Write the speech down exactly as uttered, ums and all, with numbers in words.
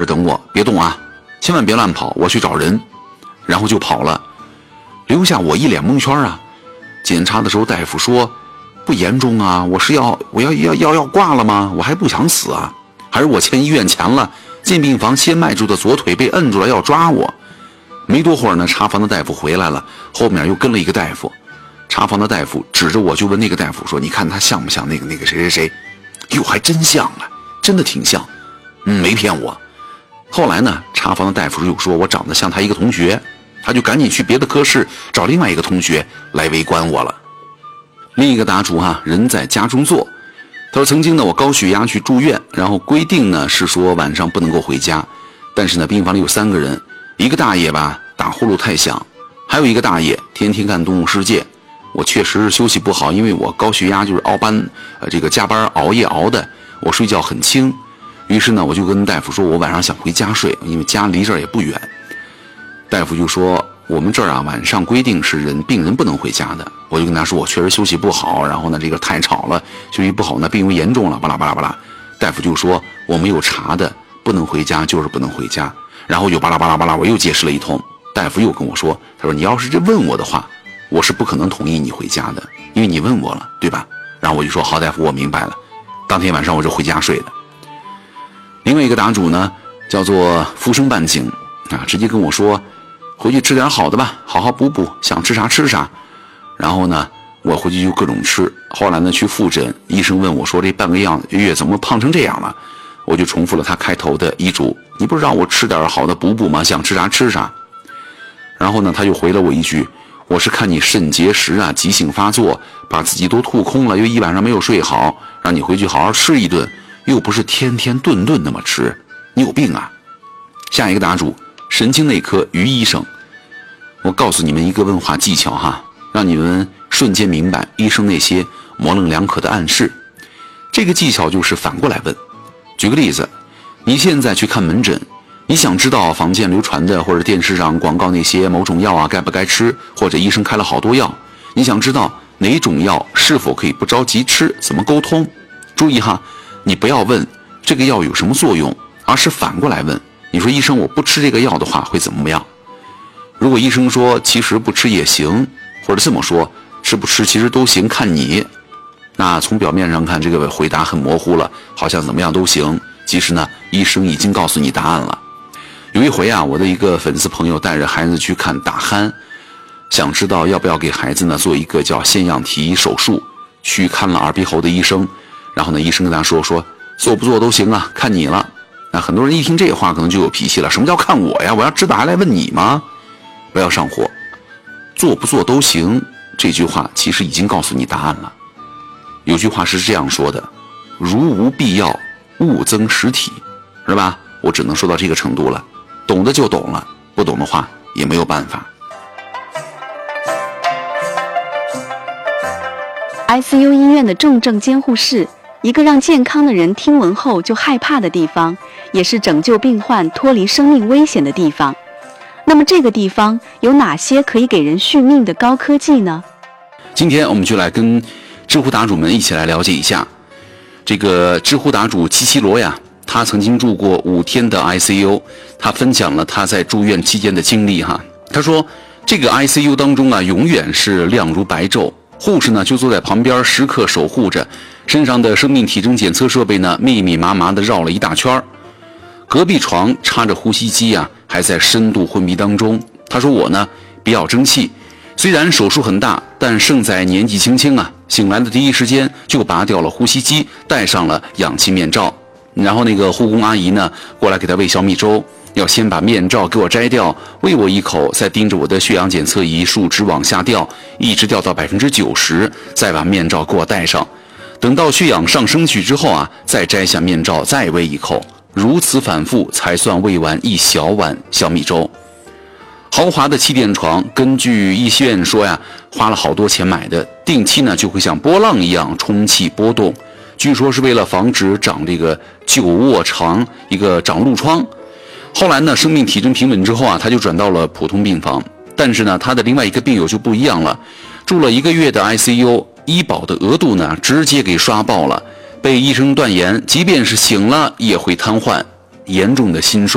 等我，别动啊，千万别乱跑，我去找人。然后就跑了，留下我一脸蒙圈啊。检查的时候大夫说不严重啊，我是要我要要要要挂了吗？我还不想死啊，还是我欠医院钱了，进病房先迈住的左腿被摁住了要抓我。没多会儿呢，查房的大夫回来了，后面又跟了一个大夫。查房的大夫指着我就问那个大夫说，你看他像不像那个那个谁谁谁？哟，还真像啊，真的挺像，嗯，没骗我。后来呢，查房的大夫又说我长得像他一个同学，他就赶紧去别的科室找另外一个同学来围观我了。另一个答主啊，人在家中坐，他说曾经呢我高血压去住院，然后规定呢是说晚上不能够回家，但是呢病房里有三个人，一个大爷吧打呼噜太响，还有一个大爷天天看动物世界。我确实休息不好，因为我高血压就是熬班呃这个加班熬夜熬的，我睡觉很轻。于是呢我就跟大夫说我晚上想回家睡，因为家离这儿也不远。大夫就说我们这儿啊晚上规定是人病人不能回家的。我就跟他说我确实休息不好，然后呢这个太吵了，休息不好呢病又严重了，巴拉巴拉巴拉。大夫就说我没有查的，不能回家就是不能回家，然后又巴拉巴拉巴拉，我又解释了一通。大夫又跟我说，他说你要是这问我的话，我是不可能同意你回家的，因为你问我了，对吧？然后我就说好，大夫我明白了。当天晚上我就回家睡了。另外一个答主呢叫做浮生半景啊，直接跟我说回去吃点好的吧，好好补补，想吃啥吃啥。然后呢我回去就各种吃。后来呢去复诊，医生问我说这半个月怎么胖成这样了？我就重复了他开头的医嘱，你不是让我吃点好的补补吗？想吃啥吃啥。然后呢他就回了我一句，我是看你肾结石啊急性发作，把自己都吐空了，又一晚上没有睡好，让你回去好好吃一顿，又不是天天顿顿那么吃，你有病啊。下一个答主神经内科于医生，我告诉你们一个问话技巧哈，让你们瞬间明白医生那些模棱两可的暗示。这个技巧就是反过来问。举个例子，你现在去看门诊，你想知道坊间流传的或者电视上广告那些某种药啊该不该吃，或者医生开了好多药，你想知道哪种药是否可以不着急吃，怎么沟通。注意哈，你不要问这个药有什么作用，而是反过来问，你说医生我不吃这个药的话会怎么样？如果医生说其实不吃也行，或者这么说吃不吃其实都行看你，那从表面上看这个回答很模糊了，好像怎么样都行，其实呢医生已经告诉你答案了。有一回啊，我的一个粉丝朋友带着孩子去看打鼾，想知道要不要给孩子呢做一个叫腺样体手术，去看了耳鼻喉的医生，然后呢医生跟他说说做不做都行啊，看你了。那很多人一听这话可能就有脾气了，什么叫看我呀？我要知道还来问你吗？不要上火，做不做都行，这句话其实已经告诉你答案了。有句话是这样说的，如无必要勿增实体，是吧？我只能说到这个程度了，懂的就懂了，不懂的话也没有办法。 I C U 医院的重症监护室，一个让健康的人听闻后就害怕的地方，也是拯救病患脱离生命危险的地方。那么这个地方有哪些可以给人续命的高科技呢？ 今天我们就来跟知乎答主们一起来了解一下这个知乎答主七七罗呀，他曾经住过五天的 I C U， 他分享了他在住院期间的经历哈。他说这个 I C U 当中啊，永远是亮如白昼，护士呢就坐在旁边时刻守护着，身上的生命体征检测设备呢密密麻麻的绕了一大圈，隔壁床插着呼吸机啊，还在深度昏迷当中。他说我呢比较争气，虽然手术很大，但胜在年纪轻轻啊，醒来的第一时间就拔掉了呼吸机，戴上了氧气面罩。然后那个护工阿姨呢过来给他喂小米粥，要先把面罩给我摘掉，喂我一口，再盯着我的血氧检测仪数值往下掉，一直掉到百分之九十，再把面罩给我戴上。等到血氧上升去之后啊，再摘下面罩，再喂一口，如此反复才算喂完一小碗小米粥。豪华的气垫床，根据医院说呀，花了好多钱买的，定期呢就会像波浪一样充气波动，据说是为了防止长这个久卧床一个长褥疮。后来呢，生命体征平稳之后啊，他就转到了普通病房。但是呢，他的另外一个病友就不一样了，住了一个月的 I C U， 医保的额度呢直接给刷爆了，被医生断言，即便是醒了也会瘫痪，严重的心衰。